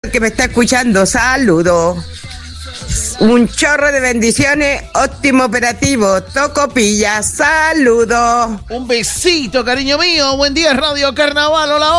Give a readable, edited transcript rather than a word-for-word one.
que me está escuchando, saludos. Un chorro de bendiciones, óptimo operativo, Tocopilla, saludos. Un besito, cariño mío. Buen día, Radio Carnaval. Hola,